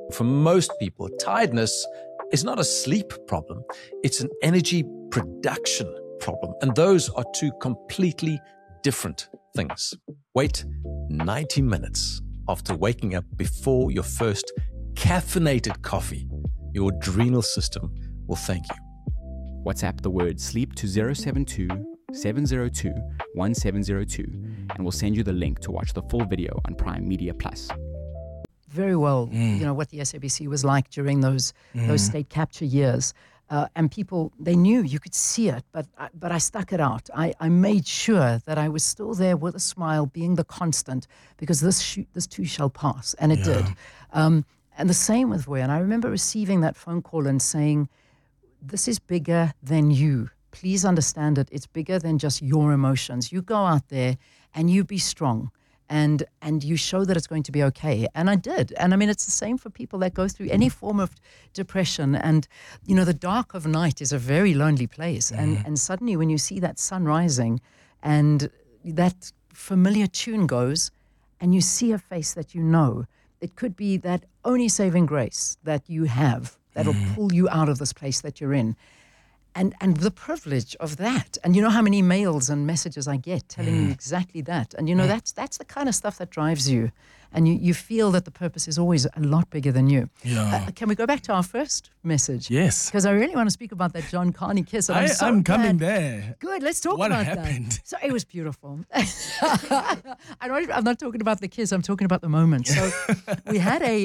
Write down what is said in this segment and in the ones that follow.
For most people, tiredness is not a sleep problem. It's an energy production problem. And those are two completely different things. Wait 90 minutes after waking up before your first caffeinated coffee. Your adrenal system will thank you. WhatsApp the word sleep to 072 702 1702 and we'll send you the link to watch the full video on Prime Media Plus. Very well, what the SABC was like during those state capture years. And people, they knew, you could see it, but I stuck it out. I made sure that I was still there with a smile, being the constant, because this too shall pass, and it did. And the same with Vuyo. And I remember receiving that phone call and saying, this is bigger than you. Please understand it. It's bigger than just your emotions. You go out there and you be strong. And you show that it's going to be okay. And I did. And I mean, it's the same for people that go through any form of depression. And, the dark of night is a very lonely place. And suddenly when you see that sun rising and that familiar tune goes and you see a face that you know, it could be that only saving grace that you have that'll pull you out of this place that you're in. And the privilege of that. And you know how many emails and messages I get telling you exactly that. And that's the kind of stuff that drives you. And you feel that the purpose is always a lot bigger than you. Yeah. Can we go back to our first message? Yes. Because I really want to speak about that John Carney kiss. And I'm coming there. Good, let's talk What about happened? that. So it was beautiful. I'm not talking about the kiss, I'm talking about the moment. So I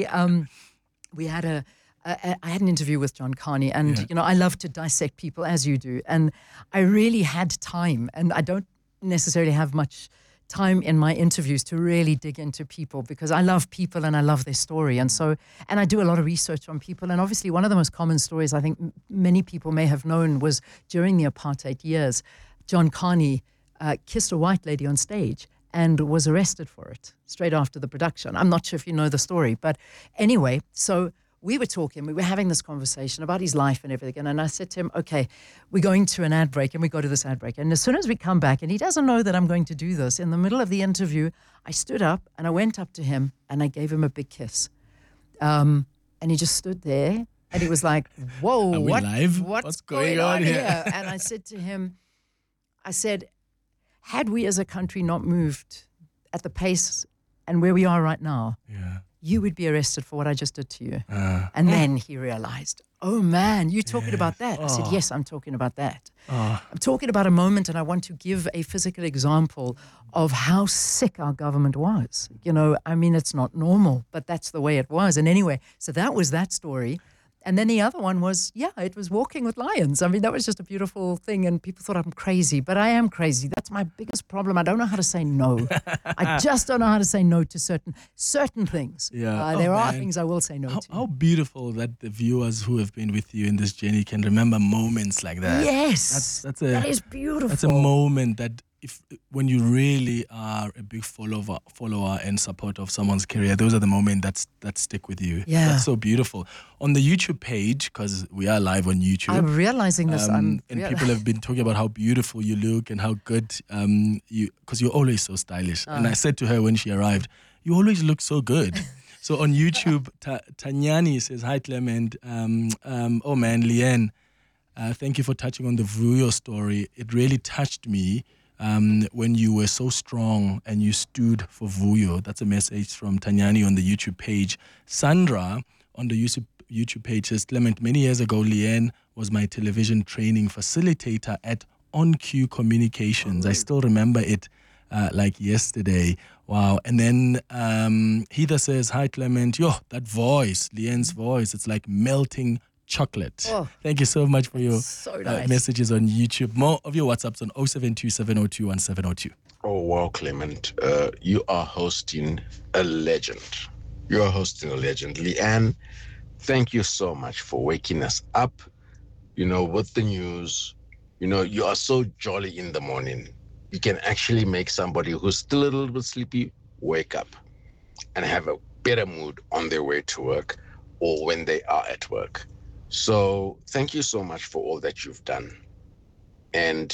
had an interview with John Carney, and I love to dissect people as you do, and I really had time, and I don't necessarily have much time in my interviews to really dig into people because I love people and I love their story, and I do a lot of research on people, and obviously one of the most common stories I think many people may have known was during the apartheid years, John Carney kissed a white lady on stage and was arrested for it straight after the production. I'm not sure if you know the story, but anyway, so we were having this conversation about his life and everything. And I said to him, okay, we're going to an ad break, and we go to this ad break. And as soon as we come back, and he doesn't know that I'm going to do this, in the middle of the interview, I stood up and I went up to him and I gave him a big kiss. And he just stood there and he was like, whoa, what's going on here? And I said to him, had we as a country not moved at the pace and where we are right now, you would be arrested for what I just did to you. And then he realized, oh man, you're talking about that. I said, yes, I'm talking about that. I'm talking about a moment, and I want to give a physical example of how sick our government was. It's not normal, but that's the way it was. And anyway, so that was that story. And then the other one was, it was Walking with Lions. I mean, that was just a beautiful thing, and people thought I'm crazy, but I am crazy. That's my biggest problem. I don't know how to say no. I just don't know how to say no to certain things. Yeah. There are things I will say no to. How beautiful that the viewers who have been with you in this journey can remember moments like that. Yes. That is beautiful. That's a moment that when you really are a big follower and supporter of someone's career, those are the moments that stick with you. Yeah. That's so beautiful. On the YouTube page, because we are live on YouTube. I'm realizing this. People have been talking about how beautiful you look and how good because you're always so stylish. And I said to her when she arrived, you always look so good. So on YouTube, Tanyani says, hi Clement. Oh man, Leanne, thank you for touching on the Vuyo story. It really touched me. When you were so strong and you stood for Vuyo. That's a message from Tanyani on the YouTube page. Sandra on the YouTube page says, Clement, many years ago, Leanne was my television training facilitator at On Cue Communications. I still remember it like yesterday. Wow. And then Heather says, hi, Clement. That voice, Leanne's voice, it's like melting chocolate. Thank you so much for your messages on YouTube. More of your WhatsApps on 072-702-1702. Oh, wow, Clement. You are hosting a legend. You are hosting a legend. Leanne, thank you so much for waking us up, with the news. You are so jolly in the morning. You can actually make somebody who's still a little bit sleepy wake up and have a better mood on their way to work or when they are at work. So thank you so much for all that you've done. And,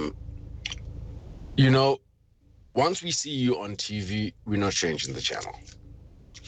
once we see you on TV, we're not changing the channel.